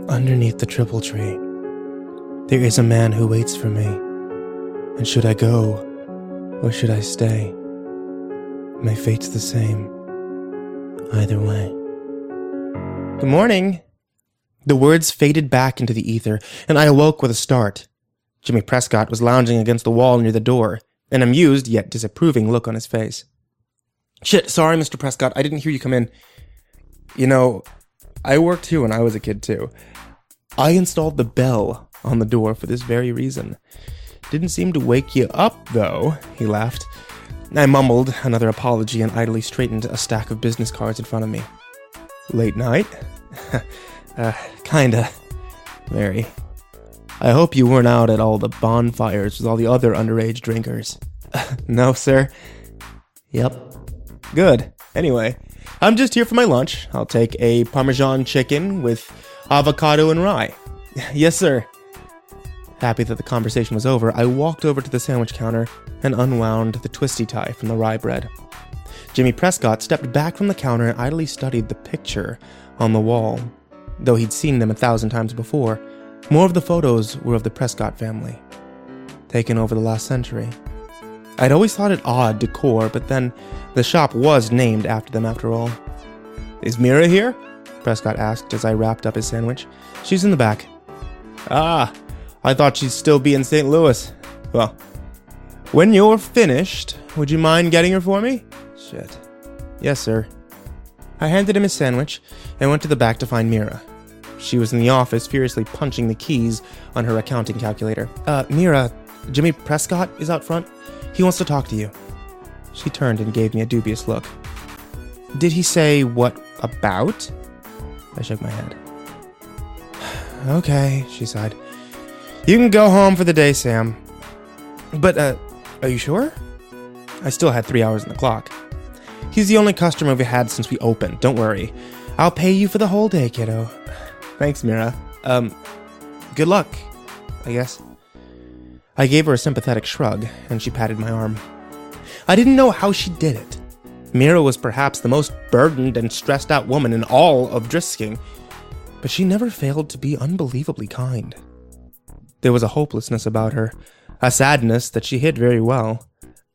Underneath the triple tree, there is a man who waits for me. And should I go, or should I stay? My fate's the same. Either way. Good morning. The words faded back into the ether, and I awoke with a start. Jimmy Prescott was lounging against the wall near the door, an amused yet disapproving look on his face. Shit, sorry, Mr. Prescott, I didn't hear you come in. You know, I worked here when I was a kid, too. I installed the bell on the door for this very reason. Didn't seem to wake you up, though, he laughed. I mumbled another apology and idly straightened a stack of business cards in front of me. Late night? Kinda. Very. I hope you weren't out at all the bonfires with all the other underage drinkers. No, sir. Yep. Good. Anyway, I'm just here for my lunch. I'll take a Parmesan chicken with avocado and rye. Yes, sir. Happy that the conversation was over, I walked over to the sandwich counter and unwound the twisty tie from the rye bread. Jimmy Prescott stepped back from the counter and idly studied the picture on the wall. Though he'd seen them 1,000 times before, more of the photos were of the Prescott family, taken over the last century. I'd always thought it odd decor, but then the shop was named after them after all. Is Mira here? Prescott asked as I wrapped up his sandwich. She's in the back. Ah, I thought she'd still be in St. Louis. Well, when you're finished, would you mind getting her for me? Shit. Yes, sir. I handed him his sandwich and went to the back to find Mira. She was in the office, furiously punching the keys on her accounting calculator. Mira, Jimmy Prescott is out front. He wants to talk to you. She turned and gave me a dubious look. Did he say what about? I shook my head. Okay, she sighed. You can go home for the day, Sam. But, are you sure? I still had 3 hours on the clock. He's the only customer we've had since we opened. Don't worry. I'll pay you for the whole day, kiddo. Thanks, Mira. Good luck, I guess. I gave her a sympathetic shrug, and she patted my arm. I didn't know how she did it. Mira was perhaps the most burdened and stressed out woman in all of Drisking, but she never failed to be unbelievably kind. There was a hopelessness about her, a sadness that she hid very well.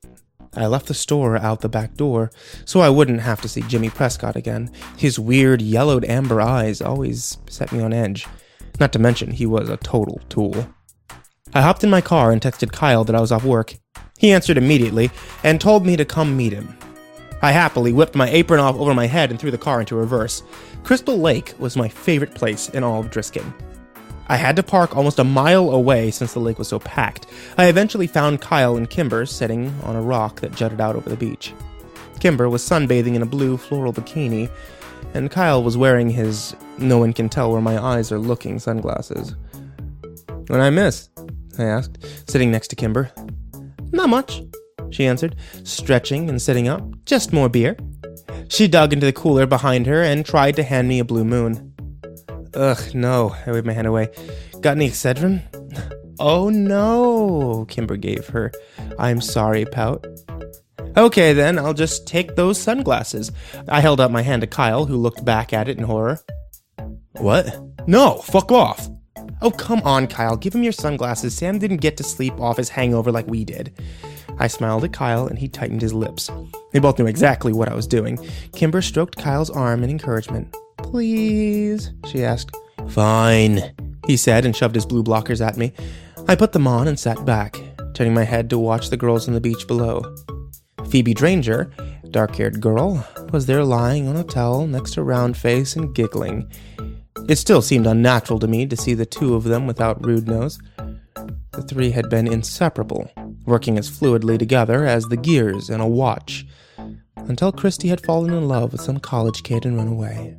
I left the store out the back door, so I wouldn't have to see Jimmy Prescott again. His weird, yellowed amber eyes always set me on edge. Not to mention, he was a total tool. I hopped in my car and texted Kyle that I was off work. He answered immediately and told me to come meet him. I happily whipped my apron off over my head and threw the car into reverse. Crystal Lake was my favorite place in all of Drisking. I had to park almost a mile away since the lake was so packed. I eventually found Kyle and Kimber sitting on a rock that jutted out over the beach. Kimber was sunbathing in a blue floral bikini, and Kyle was wearing his no one can tell where my eyes are looking sunglasses. What'd I miss? I asked, sitting next to Kimber. Not much, she answered, stretching and sitting up. Just more beer. She dug into the cooler behind her and tried to hand me a Blue Moon. Ugh, no, I waved my hand away. Got any Excedrin? Oh no, Kimber gave her I'm sorry pout. Okay then, I'll just take those sunglasses. I held out my hand to Kyle, who looked back at it in horror. What? No, fuck off. Oh, come on, Kyle, give him your sunglasses. Sam didn't get to sleep off his hangover like we did. I smiled at Kyle, and he tightened his lips. They both knew exactly what I was doing. Kimber stroked Kyle's arm in encouragement. Please, she asked. Fine, he said, and shoved his blue blockers at me. I put them on and sat back, turning my head to watch the girls on the beach below. Phoebe Dranger, dark-haired girl, was there lying on a towel next to Roundface and giggling. It still seemed unnatural to me to see the two of them without Rude Nose. The three had been inseparable, working as fluidly together as the gears in a watch, until Christy had fallen in love with some college kid and run away.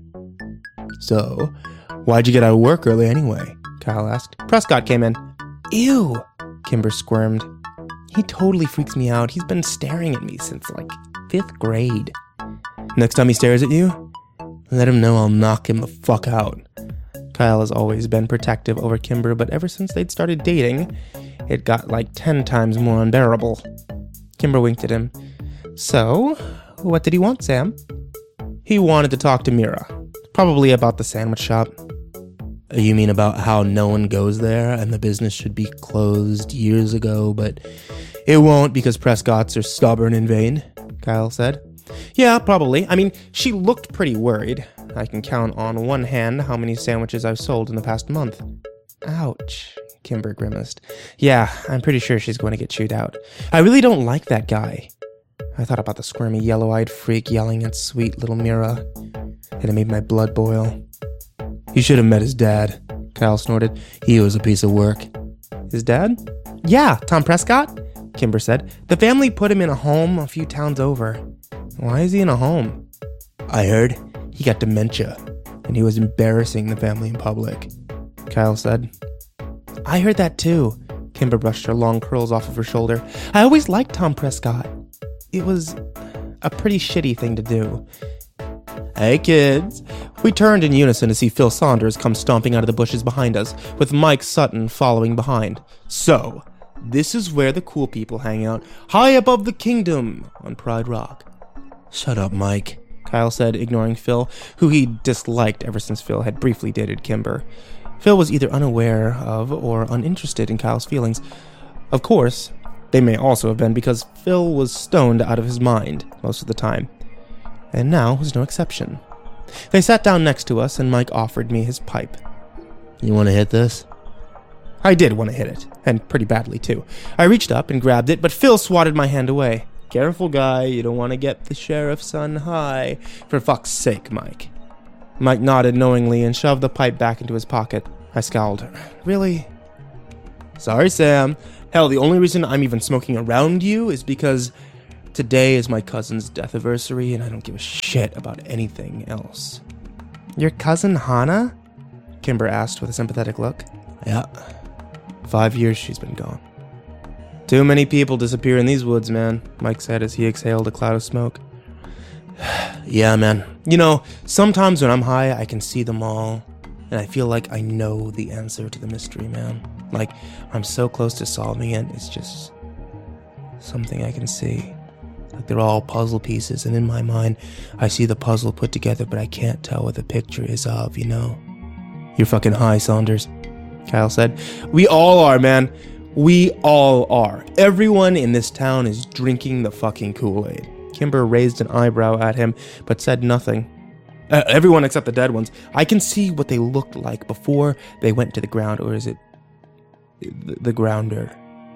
So, why'd you get out of work early anyway? Kyle asked. Prescott came in. Ew, Kimber squirmed. He totally freaks me out. He's been staring at me since, 5th grade. Next time he stares at you, let him know I'll knock him the fuck out. Kyle has always been protective over Kimber, but ever since they'd started dating, it got 10 times more unbearable. Kimber winked at him. So, what did he want, Sam? He wanted to talk to Mira. Probably about the sandwich shop. You mean about how no one goes there and the business should be closed years ago, but it won't because Prescotts are stubborn and vain, Kyle said. Yeah, probably. I mean, she looked pretty worried. I can count on one hand how many sandwiches I've sold in the past month. Ouch, Kimber grimaced. Yeah, I'm pretty sure she's going to get chewed out. I really don't like that guy. I thought about the squirmy, yellow-eyed freak yelling at sweet little Mira. It made my blood boil. You should have met his dad, Kyle snorted. He was a piece of work. His dad? Yeah, Tom Prescott, Kimber said. The family put him in a home a few towns over. Why is he in a home? I heard he got dementia, and he was embarrassing the family in public, Kyle said. I heard that too. Kimber brushed her long curls off of her shoulder. I always liked Tom Prescott. It was a pretty shitty thing to do. Hey kids. We turned in unison to see Phil Saunders come stomping out of the bushes behind us, with Mike Sutton following behind. So, this is where the cool people hang out, high above the kingdom on Pride Rock. Shut up, Mike, Kyle said, ignoring Phil, who he disliked ever since Phil had briefly dated Kimber. Phil was either unaware of or uninterested in Kyle's feelings. Of course, they may also have been because Phil was stoned out of his mind most of the time. And now was no exception. They sat down next to us, and Mike offered me his pipe. You want to hit this? I did want to hit it, and pretty badly, too. I reached up and grabbed it, but Phil swatted my hand away. Careful, guy, you don't want to get the sheriff's son high. For fuck's sake, Mike. Mike nodded knowingly and shoved the pipe back into his pocket. I scowled. Really? Sorry, Sam. Hell, the only reason I'm even smoking around you is because today is my cousin's death anniversary, and I don't give a shit about anything else. Your cousin Hannah? Kimber asked with a sympathetic look. Yeah. 5 years she's been gone. Too many people disappear in these woods, man, Mike said as he exhaled a cloud of smoke. Yeah, man. You know, sometimes when I'm high, I can see them all, and I feel like I know the answer to the mystery, man. Like, I'm so close to solving it, it's just something I can see. Like they're all puzzle pieces, and in my mind, I see the puzzle put together, but I can't tell what the picture is of, you know? You're fucking high, Saunders, Kyle said. We all are, man. We all are. Everyone in this town is drinking the fucking Kool-Aid. Kimber raised an eyebrow at him, but said nothing. Everyone except the dead ones. I can see what they looked like before they went to the ground, or is it the grounder?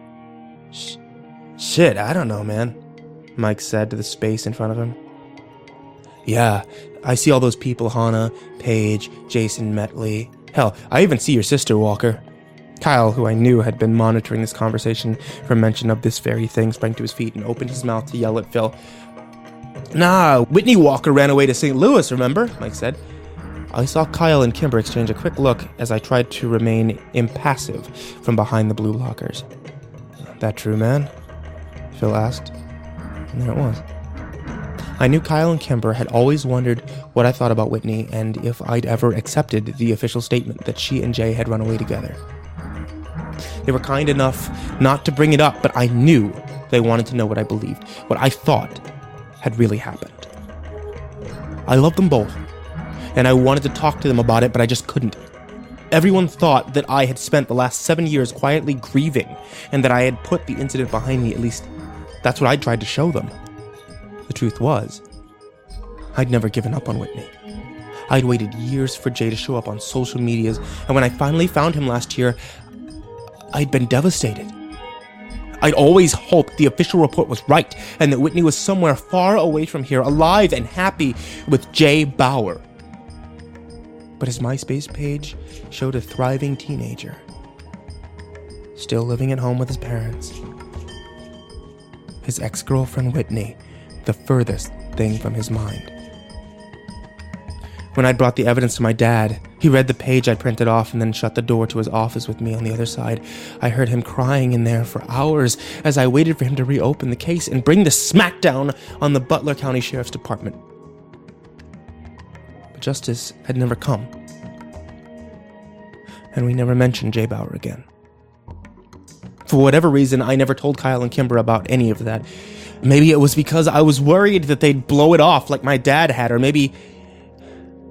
Shit, I don't know, man, Mike said to the space in front of him. Yeah, I see all those people, Hannah, Paige, Jason, Metley. Hell, I even see your sister, Walker. Kyle, who I knew had been monitoring this conversation for mention of this very thing, sprang to his feet and opened his mouth to yell at Phil. Nah, Whitney Walker ran away to St. Louis, remember? Mike said. I saw Kyle and Kimber exchange a quick look as I tried to remain impassive from behind the blue blockers. That true, man? Phil asked. And there it was. I knew Kyle and Kimber had always wondered what I thought about Whitney and if I'd ever accepted the official statement that she and Jay had run away together. They were kind enough not to bring it up, but I knew they wanted to know what I believed, what I thought had really happened. I loved them both, and I wanted to talk to them about it, but I just couldn't. Everyone thought that I had spent the last 7 years quietly grieving, and that I had put the incident behind me. At least, that's what I tried to show them. The truth was, I'd never given up on Whitney. I'd waited years for Jay to show up on social medias, and when I finally found him last year, I'd been devastated. I'd always hoped the official report was right, and that Whitney was somewhere far away from here, alive and happy with Jay Bauer. But his MySpace page showed a thriving teenager, still living at home with his parents. His ex-girlfriend Whitney, the furthest thing from his mind. When I'd brought the evidence to my dad, he read the page I printed off and then shut the door to his office with me on the other side. I heard him crying in there for hours as I waited for him to reopen the case and bring the smackdown on the Butler County Sheriff's Department. But justice had never come. And we never mentioned Jay Bauer again. For whatever reason, I never told Kyle and Kimber about any of that. Maybe it was because I was worried that they'd blow it off like my dad had, or maybe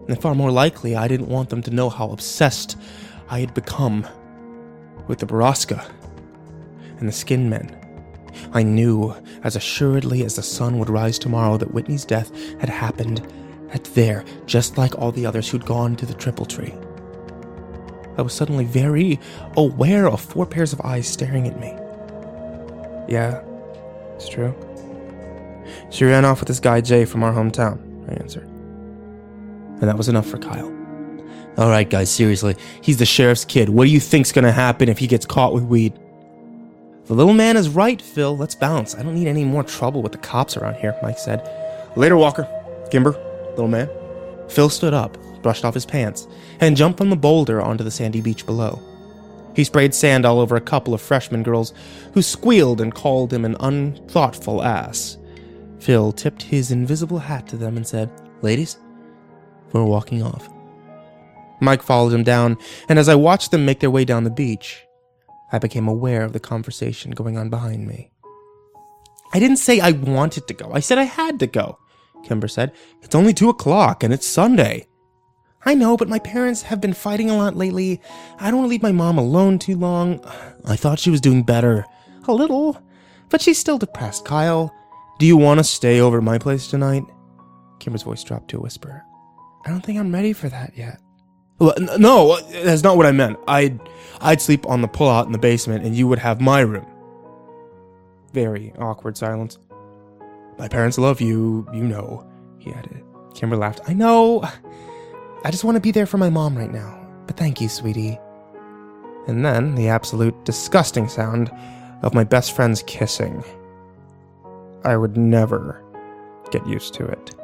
And far more likely, I didn't want them to know how obsessed I had become with the Baraska and the Skin Men. I knew, as assuredly as the sun would rise tomorrow, that Whitney's death had happened there, just like all the others who'd gone to the Triple Tree. I was suddenly very aware of 4 pairs of eyes staring at me. Yeah, it's true. She ran off with this guy Jay from our hometown, I answered. And that was enough for Kyle. All right, guys, seriously. He's the sheriff's kid. What do you think's gonna happen if he gets caught with weed? The little man is right, Phil. Let's bounce. I don't need any more trouble with the cops around here, Mike said. Later, Walker. Kimber, little man. Phil stood up, brushed off his pants, and jumped from the boulder onto the sandy beach below. He sprayed sand all over a couple of freshman girls who squealed and called him an unthoughtful ass. Phil tipped his invisible hat to them and said, "Ladies, we're walking off." Mike followed him down, and as I watched them make their way down the beach, I became aware of the conversation going on behind me. I didn't say I wanted to go. I said I had to go, Kimber said. It's only 2 o'clock, and it's Sunday. I know, but my parents have been fighting a lot lately. I don't want to leave my mom alone too long. I thought she was doing better. A little. But she's still depressed, Kyle. Do you want to stay over at my place tonight? Kimber's voice dropped to a whisper. I don't think I'm ready for that yet. Well, no, that's not what I meant. I'd sleep on the pullout in the basement, and you would have my room. Very awkward silence. My parents love you, you know, he added. Kimber laughed. I know. I just want to be there for my mom right now. But thank you, sweetie. And then the absolute disgusting sound of my best friends kissing. I would never get used to it.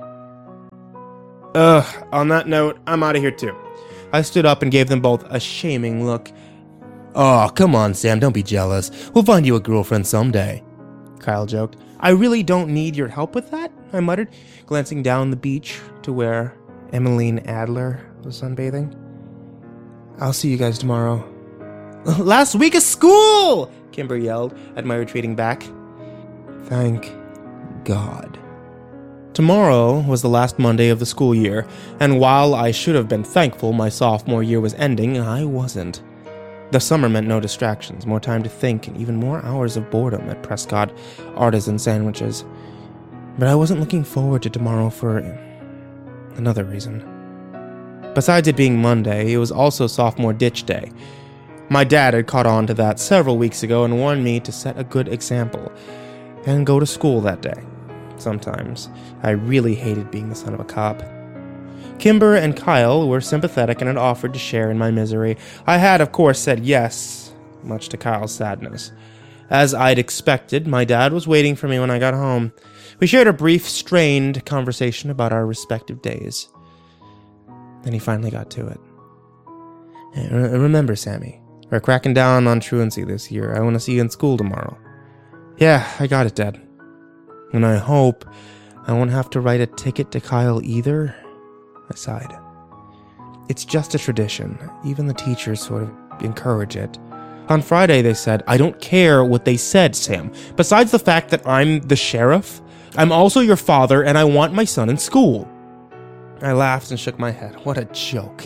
On that note, I'm out of here too. I stood up and gave them both a shaming look. Oh, come on, Sam, don't be jealous. We'll find you a girlfriend someday, Kyle joked. I really don't need your help with that, I muttered, glancing down the beach to where Emmeline Adler was sunbathing. I'll see you guys tomorrow. Last week of school! Kimber yelled at my retreating back. Thank God. Tomorrow was the last Monday of the school year, and while I should have been thankful my sophomore year was ending, I wasn't. The summer meant no distractions, more time to think, and even more hours of boredom at Prescott Artisan Sandwiches. But I wasn't looking forward to tomorrow for another reason. Besides it being Monday, it was also sophomore ditch day. My dad had caught on to that several weeks ago and warned me to set a good example and go to school that day. Sometimes I really hated being the son of a cop. Kimber and Kyle were sympathetic and had offered to share in my misery. I had, of course, said yes, much to Kyle's sadness. As I'd expected, my dad was waiting for me when I got home. We shared a brief, strained conversation about our respective days. Then he finally got to it. Remember, Sammy, we're cracking down on truancy this year. I want to see you in school tomorrow. Yeah, I got it, Dad. And I hope I won't have to write a ticket to Kyle either. I sighed. It's just a tradition. Even the teachers sort of encourage it. On Friday, they said, I don't care what they said, Sam. Besides the fact that I'm the sheriff, I'm also your father, and I want my son in school. I laughed and shook my head. What a joke.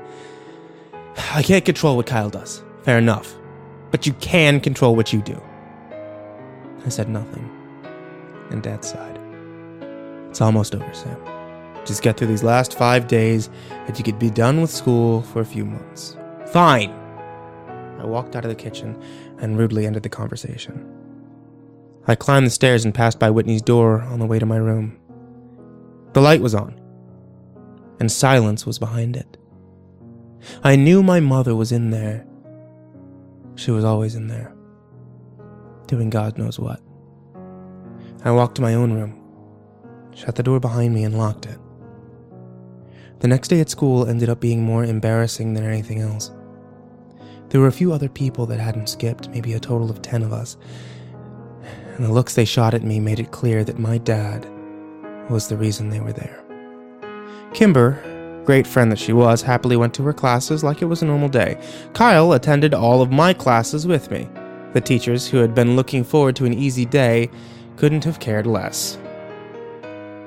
I can't control what Kyle does. Fair enough. But you can control what you do. I said nothing. And Dad sighed. It's almost over, Sam. Just get through these last 5 days, and you could be done with school for a few months. Fine! I walked out of the kitchen and rudely ended the conversation. I climbed the stairs and passed by Whitney's door on the way to my room. The light was on, and silence was behind it. I knew my mother was in there. She was always in there, doing God knows what. I walked to my own room, shut the door behind me, and locked it. The next day at school ended up being more embarrassing than anything else. There were a few other people that hadn't skipped, maybe a total of 10 of us, and the looks they shot at me made it clear that my dad was the reason they were there. Kimber, great friend that she was, happily went to her classes like it was a normal day. Kyle attended all of my classes with me. The teachers, who had been looking forward to an easy day, couldn't have cared less.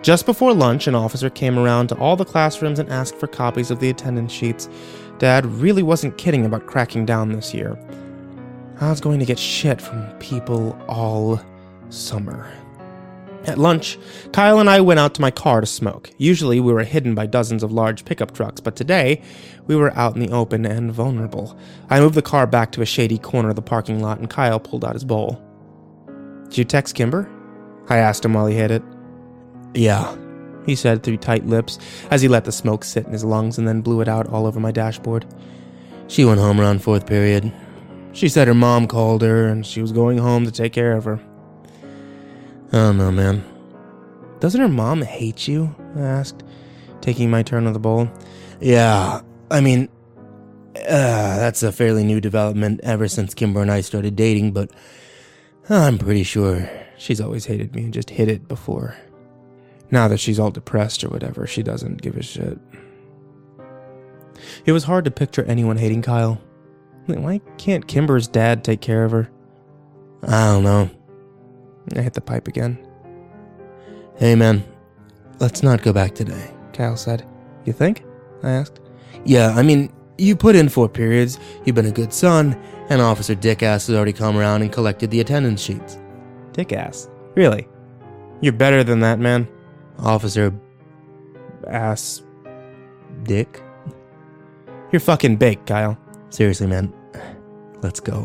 Just before lunch, an officer came around to all the classrooms and asked for copies of the attendance sheets. Dad really wasn't kidding about cracking down this year. I was going to get shit from people all summer. At lunch, Kyle and I went out to my car to smoke. Usually we were hidden by dozens of large pickup trucks, but today we were out in the open and vulnerable. I moved the car back to a shady corner of the parking lot and Kyle pulled out his bowl. "Did you text Kimber?" I asked him while he hit it. "Yeah," he said through tight lips as he let the smoke sit in his lungs and then blew it out all over my dashboard. "She went home around 4th period. She said her mom called her and she was going home to take care of her." "I don't know, man." "Doesn't her mom hate you?" I asked, taking my turn with the bowl. "Yeah, I mean, that's a fairly new development ever since Kimber and I started dating, but I'm pretty sure she's always hated me and just hid it before. Now that she's all depressed or whatever, she doesn't give a shit." It was hard to picture anyone hating Kyle. Why can't Kimber's dad take care of her? "I don't know." I hit the pipe again. "Hey man, let's not go back today," Kyle said. "You think?" I asked. "Yeah, I mean, you put in 4 periods, you've been a good son, and Officer Dickass has already come around and collected the attendance sheets." "Dickass? Really? You're better than that, man." "Officer... Ass... Dick?" "You're fucking baked, Kyle." "Seriously, man, let's go."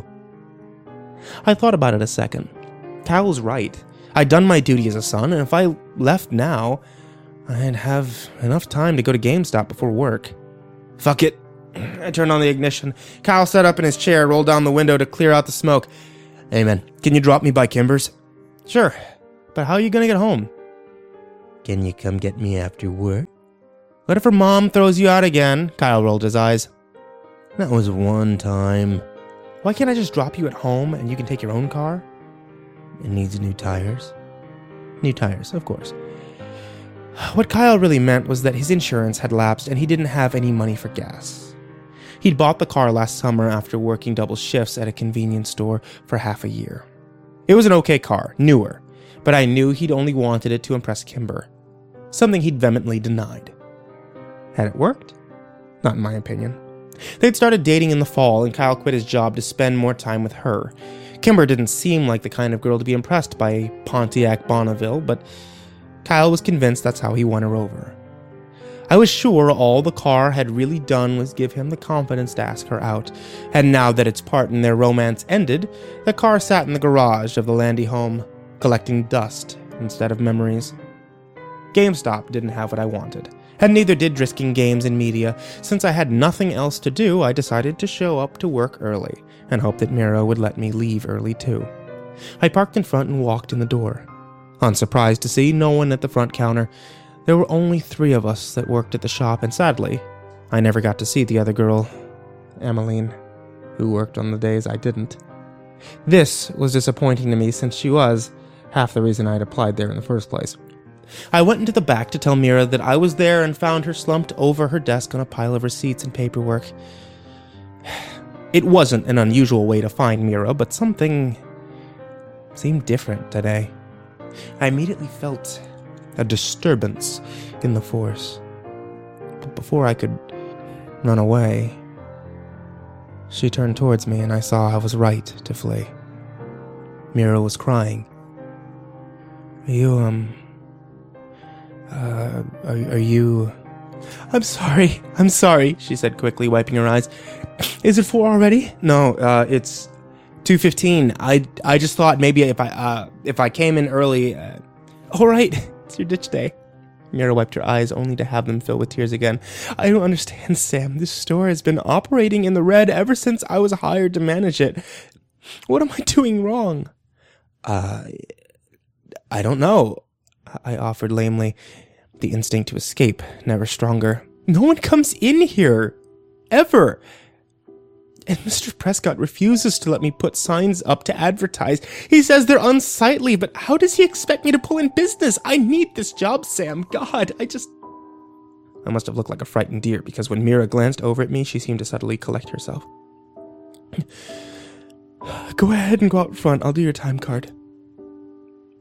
I thought about it a second. Kyle was right. I'd done my duty as a son, and if I left now, I'd have enough time to go to GameStop before work. Fuck it. I turned on the ignition. Kyle sat up in his chair, rolled down the window to clear out the smoke. "Hey man, can you drop me by Kimber's?" "Sure, but how are you gonna get home?" "Can you come get me after work?" "What if her mom throws you out again?" Kyle rolled his eyes. "That was one time." "Why can't I just drop you at home and you can take your own car?" "It needs new tires." "New tires, of course." What Kyle really meant was that his insurance had lapsed and he didn't have any money for gas. He'd bought the car last summer after working double shifts at a convenience store for half a year. It was an okay car, newer, but I knew he'd only wanted it to impress Kimber, something he'd vehemently denied. Had it worked? Not in my opinion. They'd started dating in the fall and Kyle quit his job to spend more time with her. Kimber didn't seem like the kind of girl to be impressed by a Pontiac Bonneville, but Kyle was convinced that's how he won her over. I was sure all the car had really done was give him the confidence to ask her out, and now that its part in their romance ended, the car sat in the garage of the Landy home, collecting dust instead of memories. GameStop didn't have what I wanted, and neither did Drisking Games and Media. Since I had nothing else to do, I decided to show up to work early, and hoped that Mira would let me leave early too. I parked in front and walked in the door. Unsurprised to see no one at the front counter. There were only 3 of us that worked at the shop, and sadly, I never got to see the other girl, Emmeline, who worked on the days I didn't. This was disappointing to me since she was half the reason I had applied there in the first place. I went into the back to tell Mira that I was there and found her slumped over her desk on a pile of receipts and paperwork. It wasn't an unusual way to find Mira, but something seemed different today. I immediately felt a disturbance in the force. But before I could run away, she turned towards me and I saw I was right to flee. Mira was crying. Are you... I'm sorry, she said quickly, wiping her eyes. Is it 4 already? No, it's 2:15. I just thought maybe if I came in early... All right, it's your ditch day. Mira wiped her eyes only to have them fill with tears again. I don't understand, Sam. This store has been operating in the red ever since I was hired to manage it. What am I doing wrong? I don't know, I offered lamely, the instinct to escape never stronger. No one comes in here. Ever. And Mr. Prescott refuses to let me put signs up to advertise. He says they're unsightly, but how does he expect me to pull in business? I need this job, Sam. God, I must have looked like a frightened deer, because when Mira glanced over at me, she seemed to suddenly collect herself. Go ahead and go out front. I'll do your time card.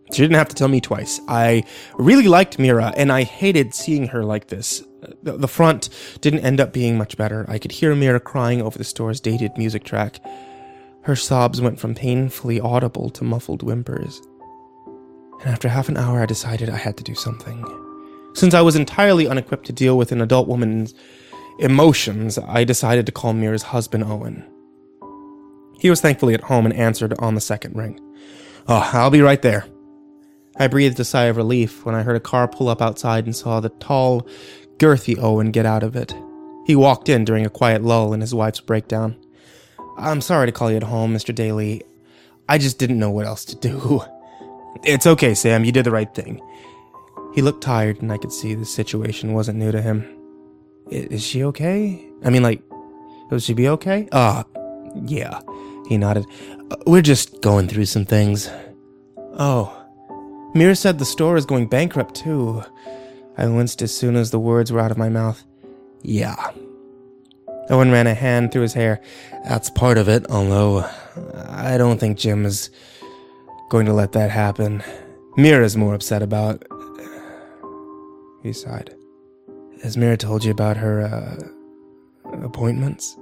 She didn't have to tell me twice. I really liked Mira, and I hated seeing her like this. The front didn't end up being much better. I could hear Mira crying over the store's dated music track. Her sobs went from painfully audible to muffled whimpers. And after half an hour, I decided I had to do something. Since I was entirely unequipped to deal with an adult woman's emotions, I decided to call Mira's husband, Owen. He was thankfully at home and answered on the second ring. "Oh, I'll be right there." I breathed a sigh of relief when I heard a car pull up outside and saw the tall, girthy Owen get out of it. He walked in during a quiet lull in his wife's breakdown. "I'm sorry to call you at home, Mr. Daly. I just didn't know what else to do." "It's okay, Sam. You did the right thing." He looked tired, and I could see the situation wasn't new to him. Is she okay? I mean, will she be okay?" Yeah." He nodded. "We're just going through some things." "Oh. Mira said the store is going bankrupt, too." I winced as soon as the words were out of my mouth. "Yeah." Owen ran a hand through his hair. "That's part of it, although I don't think Jim is going to let that happen. Mira's more upset about..." He sighed. "Has Mira told you about her, appointments?"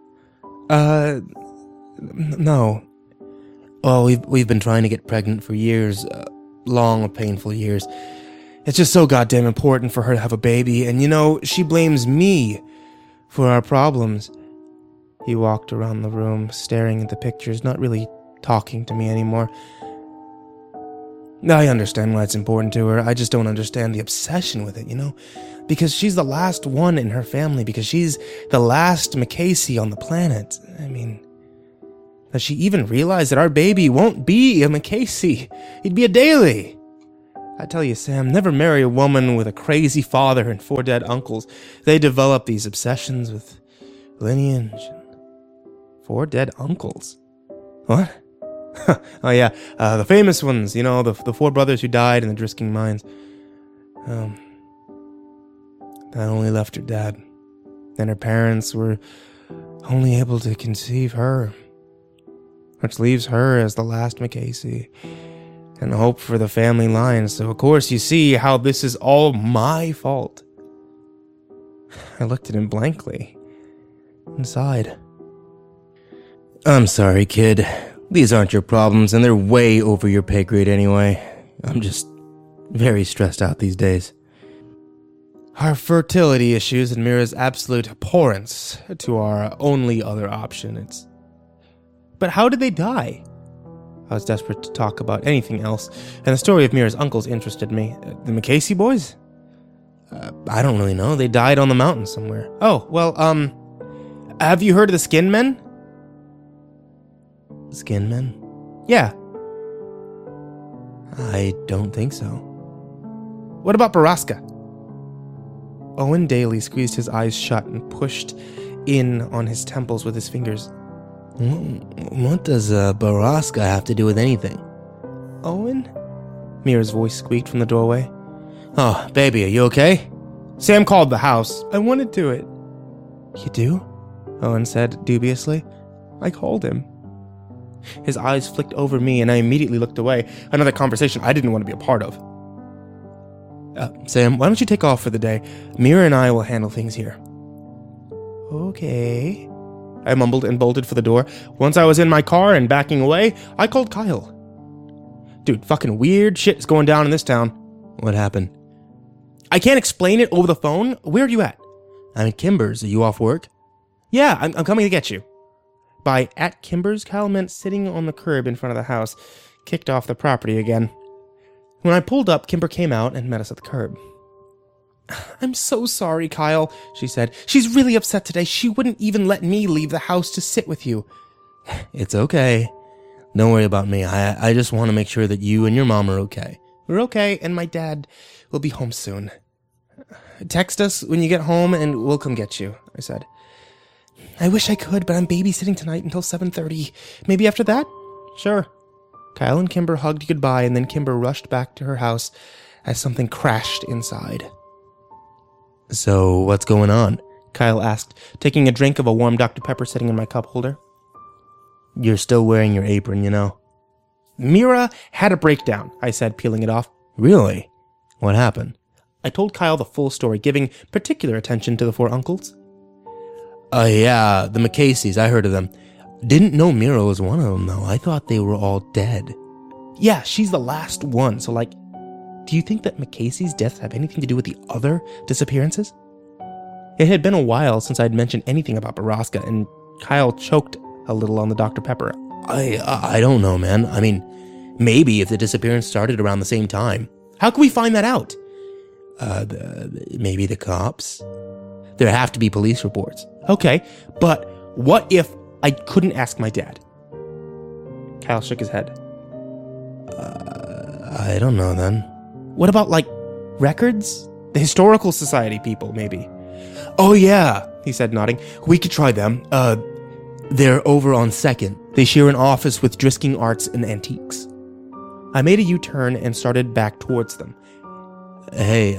No. "Well, we've been trying to get pregnant for years, long, painful years. It's just so goddamn important for her to have a baby, and she blames me for our problems." He walked around the room, staring at the pictures, not really talking to me anymore. "I understand why it's important to her. I just don't understand the obsession with it, Because she's the last one in her family, because she's the last McCasey on the planet. I mean, does she even realize that our baby won't be a McCasey? He'd be a Daly. I tell you, Sam, never marry a woman with a crazy father and 4 dead uncles. They develop these obsessions with lineage. 4 dead uncles? What? Oh yeah, the famous ones, the 4 brothers who died in the Drisking mines. That only left her dad. Then her parents were only able to conceive her, which leaves her as the last McCasey, and hope for the family line. So of course you see how this is all my fault. I looked at him blankly and sighed. "I'm sorry, kid. These aren't your problems, and they're way over your pay grade anyway. I'm just very stressed out these days." Our fertility issues and Mira's absolute abhorrence to our only other option. But how did they die? I was desperate to talk about anything else, and the story of Mira's uncles interested me. The McCasey boys? I don't really know. They died on the mountain somewhere. Oh, well, have you heard of the Skin Men? Skin Men? Yeah. I don't think so. What about Baraska? Owen Daly squeezed his eyes shut and pushed in on his temples with his fingers. What does Baraska have to do with anything? Owen? Mira's voice squeaked from the doorway. "Oh, baby, are you okay?" "Sam called the house. I wanted to it." "You do?" Owen said dubiously. "I called him." His eyes flicked over me, and I immediately looked away. Another conversation I didn't want to be a part of. "Sam, why don't you take off for the day? Mira and I will handle things here." "Okay," I mumbled and bolted for the door. Once I was in my car and backing away, I called Kyle. "Dude, fucking weird shit is going down in this town." "What happened?" "I can't explain it over the phone. Where are you at?" "I'm at Kimber's. Are you off work?" "Yeah, I'm coming to get you." By at Kimber's, Kyle meant sitting on the curb in front of the house, kicked off the property again. When I pulled up, Kimber came out and met us at the curb. "I'm so sorry, Kyle," she said. "She's really upset today. She wouldn't even let me leave the house to sit with you." "It's okay. Don't worry about me. I just want to make sure that you and your mom are okay." "We're okay, and my dad will be home soon. Text us when you get home and we'll come get you," I said. "I wish I could, but I'm babysitting tonight until 7:30. Maybe after that?" "Sure." Kyle and Kimber hugged goodbye, and then Kimber rushed back to her house as something crashed inside. "So, what's going on?" Kyle asked, taking a drink of a warm Dr. Pepper sitting in my cup holder. "You're still wearing your apron, Mira had a breakdown, I said, peeling it off. Really? What happened? I told Kyle the full story, giving particular attention to the 4 uncles. Yeah, the McCaseys, I heard of them. Didn't know Mira was one of them, though. I thought they were all dead. Yeah, she's the last one, so do you think that McCasey's deaths have anything to do with the other disappearances? It had been a while since I'd mentioned anything about Baraska, and Kyle choked a little on the Dr. Pepper. I don't know, man. I mean, maybe if the disappearance started around the same time. How can we find that out? Maybe the cops? There have to be police reports. Okay, but what if I couldn't ask my dad? Kyle shook his head. I don't know then. What about, records? The Historical Society people, maybe. Oh yeah, he said, nodding. We could try them. They're over on 2nd. They share an office with Drisking Arts and Antiques. I made a U-turn and started back towards them. Hey,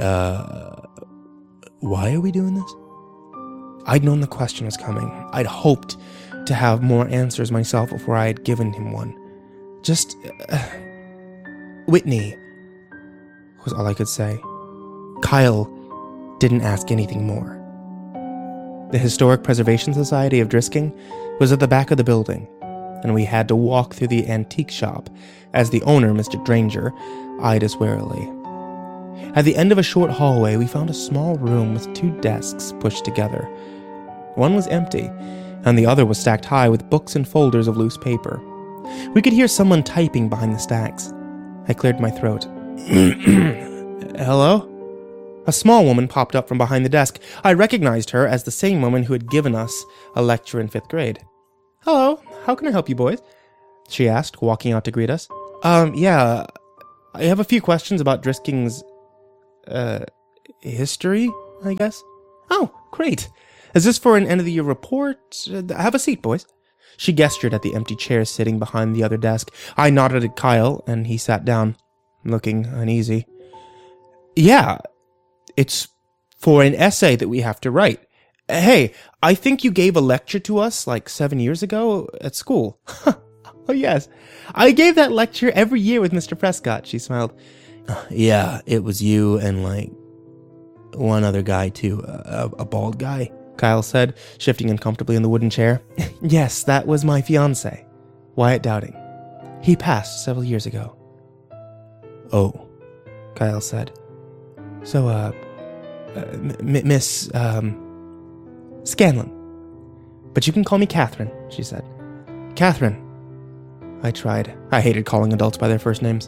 why are we doing this? I'd known the question was coming. I'd hoped to have more answers myself before I had given him one. Just, Whitney, was all I could say. Kyle didn't ask anything more. The Historic Preservation Society of Drisking was at the back of the building, and we had to walk through the antique shop as the owner, Mr. Granger, eyed us warily. At the end of a short hallway, we found a small room with 2 desks pushed together. One was empty, and the other was stacked high with books and folders of loose paper. We could hear someone typing behind the stacks. I cleared my throat. Hello? A small woman popped up from behind the desk. I recognized her as the same woman who had given us a lecture in 5th grade. Hello, how can I help you boys? She asked, walking out to greet us. Yeah, I have a few questions about Drisking's, history, I guess. Oh, great. Is this for an end-of-the-year report? Have a seat, boys. She gestured at the empty chair sitting behind the other desk. I nodded at Kyle, and he sat down, looking uneasy. Yeah, it's for an essay that we have to write. Hey, I think you gave a lecture to us 7 years ago at school. Oh, yes. I gave that lecture every year with Mr. Prescott, she smiled. Yeah, it was you and, one other guy, too. A bald guy, Kyle said, shifting uncomfortably in the wooden chair. Yes, that was my fiancé, Wyatt Dowding. He passed several years ago. Oh, Kyle said. So, Miss, Scanlon. But you can call me Catherine, she said. Catherine. I tried. I hated calling adults by their first names.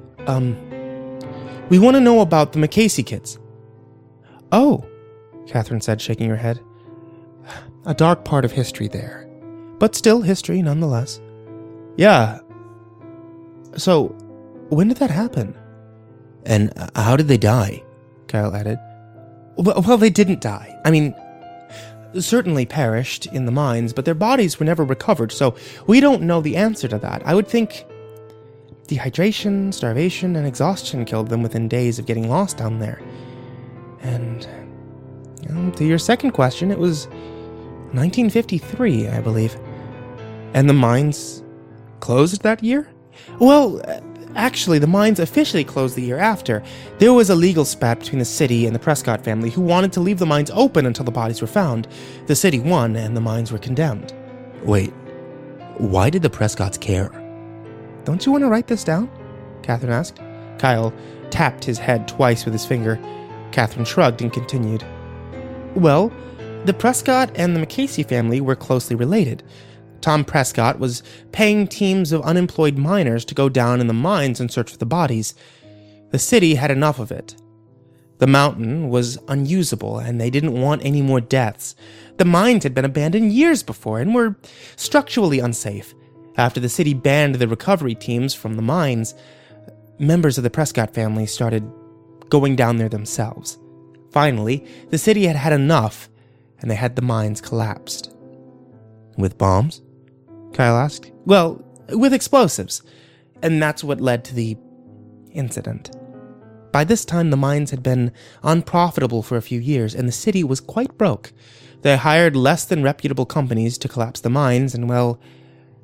We want to know about the McCasey kids. Oh, Catherine said, shaking her head. A dark part of history there. But still history, nonetheless. Yeah. So, when did that happen? And how did they die? Kyle added. Well, they didn't die. I mean, certainly perished in the mines, but their bodies were never recovered, so we don't know the answer to that. I would think dehydration, starvation, and exhaustion killed them within days of getting lost down there. And to your second question, it was 1953, I believe. And the mines closed that year? Well, actually, the mines officially closed the year after. There was a legal spat between the city and the Prescott family who wanted to leave the mines open until the bodies were found. The city won, and the mines were condemned. Wait, why did the Prescotts care? Don't you want to write this down? Catherine asked. Kyle tapped his head twice with his finger. Catherine shrugged and continued. Well, the Prescott and the McCasey family were closely related. Tom Prescott was paying teams of unemployed miners to go down in the mines and search for the bodies. The city had enough of it. The mountain was unusable, and they didn't want any more deaths. The mines had been abandoned years before and were structurally unsafe. After the city banned the recovery teams from the mines, members of the Prescott family started going down there themselves. Finally, the city had had enough, and they had the mines collapsed. With bombs? Kyle asked. Well, with explosives. And that's what led to the incident. By this time, the mines had been unprofitable for a few years, and the city was quite broke. They hired less than reputable companies to collapse the mines, and well,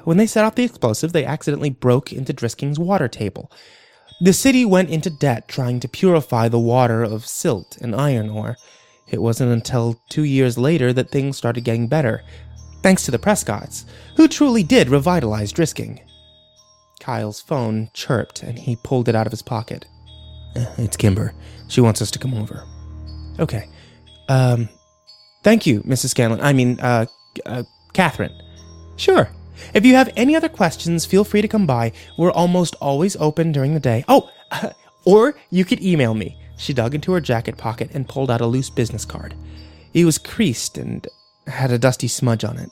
When they set off the explosive, they accidentally broke into Drisking's water table. The city went into debt trying to purify the water of silt and iron ore. It wasn't until 2 years later that things started getting better, thanks to the Prescotts, who truly did revitalize Drisking. Kyle's phone chirped, and he pulled it out of his pocket. It's Kimber. She wants us to come over. Okay. Thank you, Mrs. Scanlon. Catherine. Sure. If you have any other questions, feel free to come by. We're almost always open during the day. Or you could email me. She dug into her jacket pocket and pulled out a loose business card. It was creased and had a dusty smudge on it.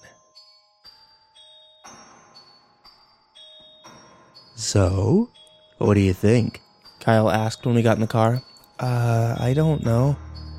So, what do you think? Kyle asked when we got in the car. I don't know.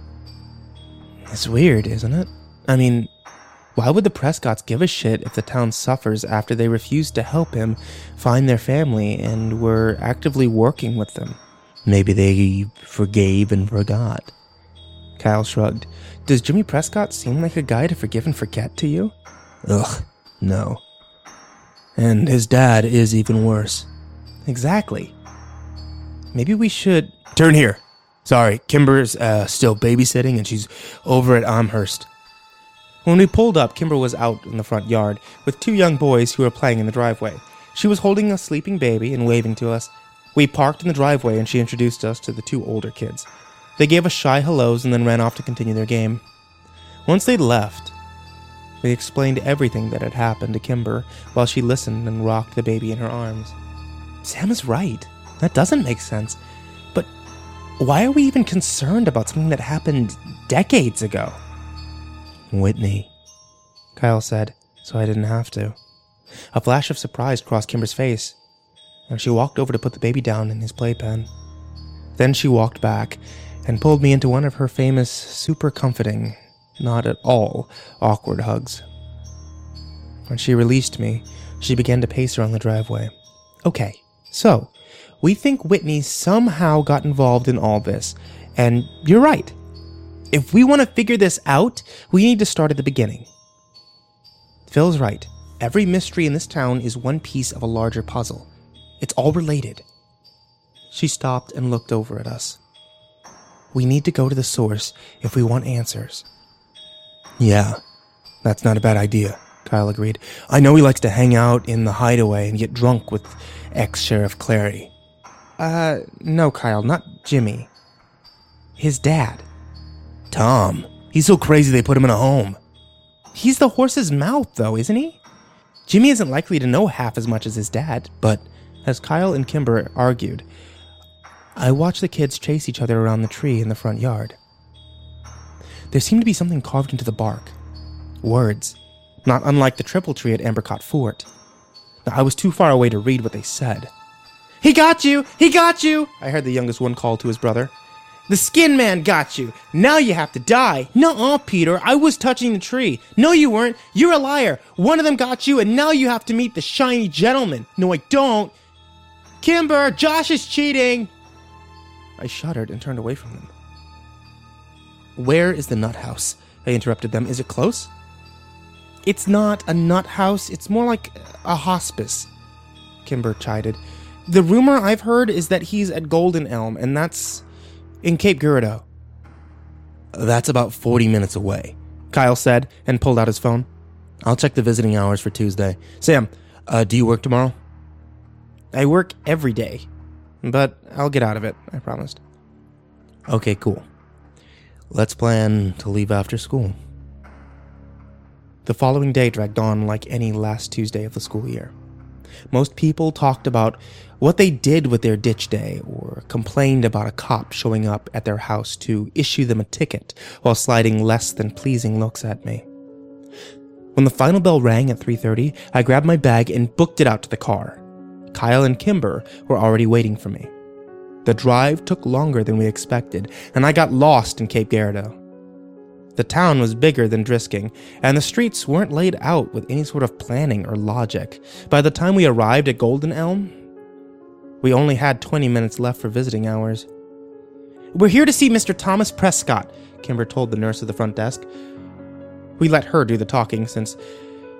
It's weird, isn't it? I mean, why would the Prescotts give a shit if the town suffers after they refuse to help him find their family and were actively working with them? Maybe they forgave and forgot. Kyle shrugged. Does Jimmy Prescott seem like a guy to forgive and forget to you? Ugh, no. And his dad is even worse. Exactly. Maybe we should... Turn here. Sorry, Kimber's still babysitting and she's over at Amherst. When we pulled up, Kimber was out in the front yard with 2 young boys who were playing in the driveway. She was holding a sleeping baby and waving to us. We parked in the driveway and she introduced us to the 2 older kids. They gave us shy hellos and then ran off to continue their game. Once they'd left, we explained everything that had happened to Kimber while she listened and rocked the baby in her arms. Sam is right. That doesn't make sense. But why are we even concerned about something that happened decades ago? Whitney, Kyle said, so I didn't have to. A flash of surprise crossed Kimber's face, and she walked over to put the baby down in his playpen. Then she walked back and pulled me into one of her famous, super comforting, not at all awkward hugs. When she released me, she began to pace around the driveway. Okay, so, we think Whitney somehow got involved in all this, and you're right. If we want to figure this out, we need to start at the beginning. Phil's right. Every mystery in this town is one piece of a larger puzzle. It's all related. She stopped and looked over at us. We need to go to the source if we want answers. Yeah, that's not a bad idea, Kyle agreed. I know he likes to hang out in the hideaway and get drunk with ex-Sheriff Clary. No, Kyle, not Jimmy. His dad. Tom. He's so crazy they put him in a home. He's the horse's mouth, though, isn't he? Jimmy isn't likely to know half as much as his dad, but as Kyle and Kimber argued, I watched the kids chase each other around the tree in the front yard. There seemed to be something carved into the bark. Words, not unlike the triple tree at Ambercott Fort. Now, I was too far away to read what they said. He got you! He got you! I heard the youngest one call to his brother. The skin man got you. Now you have to die. Nuh-uh, Peter. I was touching the tree. No, you weren't. You're a liar. One of them got you, and now you have to meet the shiny gentleman. No, I don't. Kimber, Josh is cheating. I shuddered and turned away from them. Where is the nut house? I interrupted them. Is it close? It's not a nut house. It's more like a hospice, Kimber chided. The rumor I've heard is that he's at Golden Elm, and that's in Cape Girardeau. That's about 40 minutes away, Kyle said and pulled out his phone. I'll check the visiting hours for Tuesday. Sam, do you work tomorrow? I work every day, but I'll get out of it, I promised. Okay, cool. Let's plan to leave after school. The following day dragged on like any last Tuesday of the school year. Most people talked about what they did with their ditch day or complained about a cop showing up at their house to issue them a ticket while sliding less than pleasing looks at me. When the final bell rang at 3:30, I grabbed my bag and booked it out to the car. Kyle and Kimber were already waiting for me. The drive took longer than we expected, and I got lost in Cape Girardeau. The town was bigger than Drisking, and the streets weren't laid out with any sort of planning or logic. By the time we arrived at Golden Elm, we only had 20 minutes left for visiting hours. We're here to see Mr. Thomas Prescott, Kimber told the nurse at the front desk. We let her do the talking since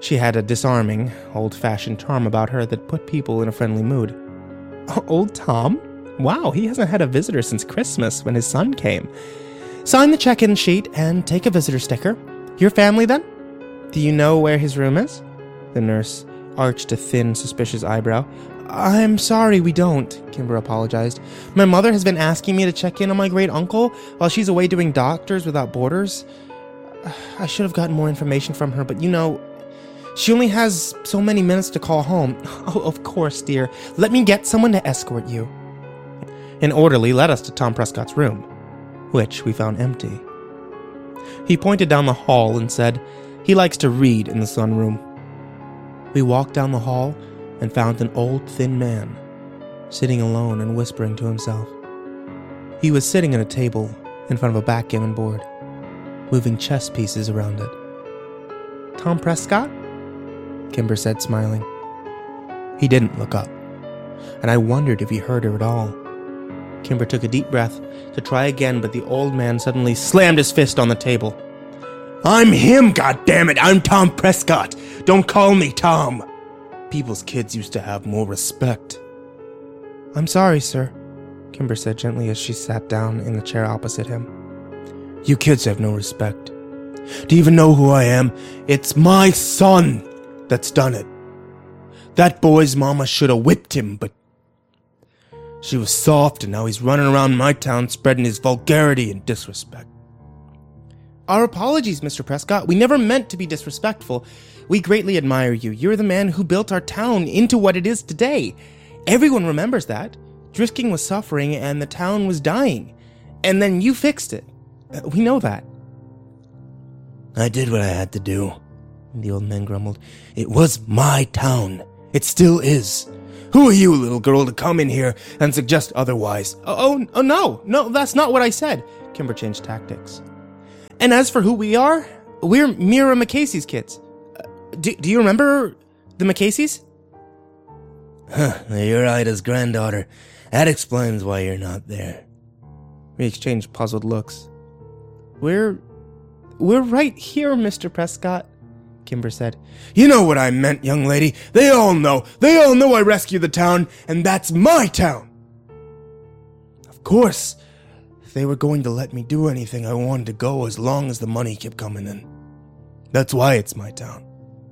She had a disarming, old-fashioned charm about her that put people in a friendly mood. Old Tom? Wow, he hasn't had a visitor since Christmas when his son came. Sign the check-in sheet and take a visitor sticker. Your family, then? Do you know where his room is? The nurse arched a thin, suspicious eyebrow. I'm sorry, we don't, Kimber apologized. My mother has been asking me to check in on my great-uncle while she's away doing Doctors Without Borders. I should have gotten more information from her, but she only has so many minutes to call home. Oh, of course, dear. Let me get someone to escort you. An orderly led us to Tom Prescott's room, which we found empty. He pointed down the hall and said he likes to read in the sunroom. We walked down the hall and found an old, thin man, sitting alone and whispering to himself. He was sitting at a table in front of a backgammon board, moving chess pieces around it. Tom Prescott? Kimber said, smiling. He didn't look up, and I wondered if he heard her at all. Kimber took a deep breath to try again, but the old man suddenly slammed his fist on the table. I'm him, goddammit! I'm Tom Prescott! Don't call me Tom! People's kids used to have more respect. I'm sorry, sir, Kimber said gently as she sat down in the chair opposite him. You kids have no respect. Do you even know who I am? It's my son that's done it. That boy's mama should have whipped him, but she was soft, and now he's running around my town spreading his vulgarity and disrespect. Our apologies, Mr. Prescott. We never meant to be disrespectful. We greatly admire you. You're the man who built our town into what it is today. Everyone remembers that. Drisking was suffering and the town was dying. And then you fixed it. We know that. I did what I had to do, the old man grumbled. It was my town. It still is. Who are you, little girl, to come in here and suggest otherwise? No, that's not what I said. Kimber changed tactics. And as for who we are, we're Mira McCasey's kids. Do you remember the McCaseys? You're Ida's granddaughter. That explains why you're not there. We exchanged puzzled looks. We're right here, Mr. Prescott, Kimber said. You know what I meant, young lady. They all know I rescued the town, and that's my town. Of course, if they were going to let me do anything, I wanted to go as long as the money kept coming in. That's why it's my town.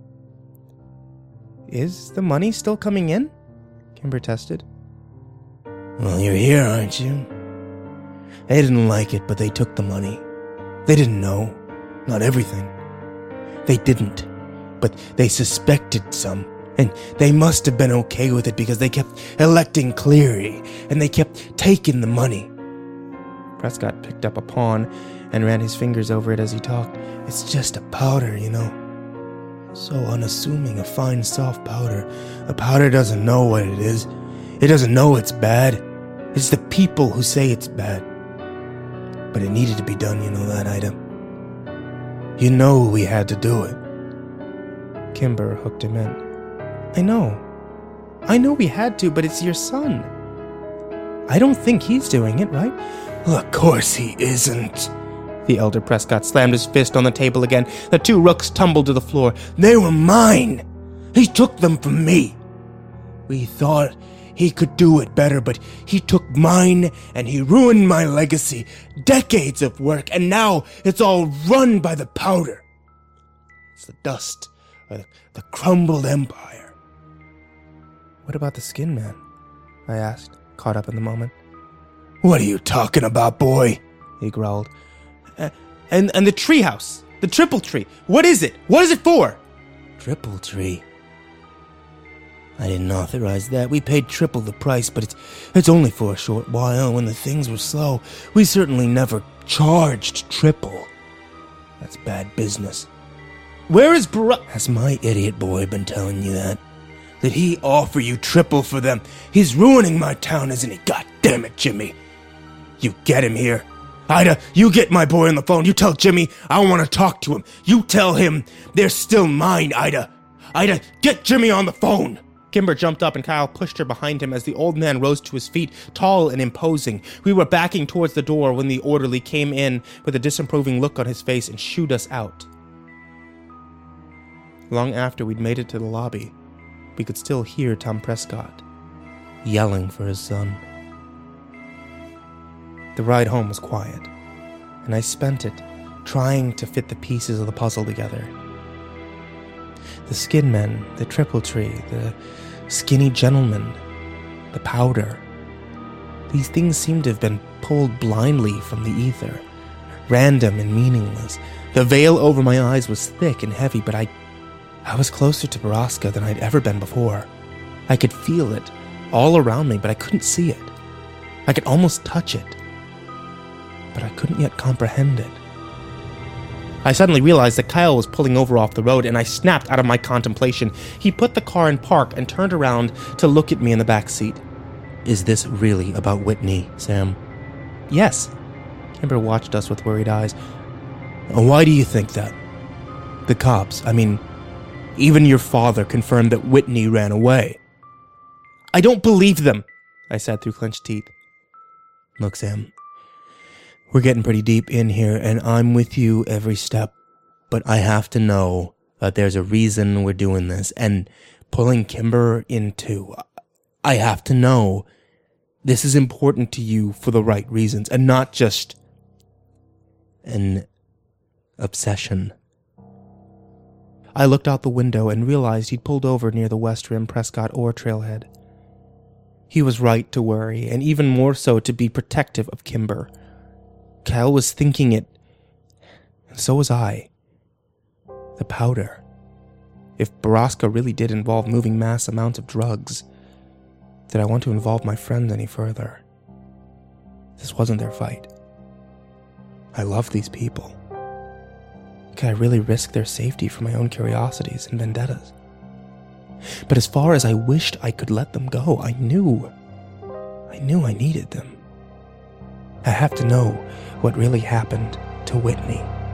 Is the money still coming in? Kimber tested. Well, you're here, aren't you? They didn't like it, but they took the money. They didn't know. Not everything. They didn't. But they suspected some. And they must have been okay with it because they kept electing Cleary. And they kept taking the money. Prescott picked up a pawn and ran his fingers over it as he talked. It's just a powder, you know. So unassuming, a fine, soft powder. A powder doesn't know what it is. It doesn't know it's bad. It's the people who say it's bad. But it needed to be done, you know that, Ida. You know we had to do it. Kimber hooked him in. I know we had to, but it's your son. I don't think he's doing it, right? Well, of course he isn't. The elder Prescott slammed his fist on the table again. The two rooks tumbled to the floor. They were mine. He took them from me. We thought he could do it better, but he took mine and he ruined my legacy. Decades of work, and now it's all run by the powder. It's the dust of the crumbled empire. What about the Skin Man? I asked, caught up in the moment. What are you talking about, boy? He growled. And the treehouse, the Triple Tree. What is it? What is it for? Triple Tree? I didn't authorize that. We paid triple the price, but it's only for a short while. When the things were slow, we certainly never charged triple. That's bad business. Where is Has my idiot boy been telling you that? Did he offer you triple for them? He's ruining my town, isn't he? God damn it, Jimmy. You get him here. Ida, you get my boy on the phone. You tell Jimmy I want to talk to him. You tell him they're still mine, Ida. Ida, get Jimmy on the phone. Kimber jumped up and Kyle pushed her behind him as the old man rose to his feet, tall and imposing. We were backing towards the door when the orderly came in with a disapproving look on his face and shooed us out. long after we'd made it to the lobby, we could still hear Tom Prescott yelling for his son. The ride home was quiet, and I spent it trying to fit the pieces of the puzzle together. The skin men, the triple tree, the skinny gentleman, the powder. These things seemed to have been pulled blindly from the ether, random and meaningless. The veil over my eyes was thick and heavy, but I was closer to Baraska than I'd ever been before. I could feel it all around me, but I couldn't see it. I could almost touch it, but I couldn't yet comprehend it. I suddenly realized that Kyle was pulling over off the road, and I snapped out of my contemplation. He put the car in park and turned around to look at me in the back seat. "Is this really about Whitney, Sam?" "Yes." Kimber watched us with worried eyes. "Why do you think that? The cops, even your father confirmed that Whitney ran away." "I don't believe them," I said through clenched teeth. "Look, Sam, we're getting pretty deep in here, and I'm with you every step, but I have to know that there's a reason we're doing this, and pulling Kimber in too. I have to know this is important to you for the right reasons, and not just an obsession." I looked out the window and realized he'd pulled over near the West Rim Prescott ore trailhead. He was right to worry, and even more so to be protective of Kimber. Kyle was thinking it, and so was I. The powder. If Baraska really did involve moving mass amounts of drugs, did I want to involve my friends any further? This wasn't their fight. I love these people. Could I really risk their safety for my own curiosities and vendettas? But as far as I wished I could let them go, I knew I needed them. I have to know what really happened to Whitney.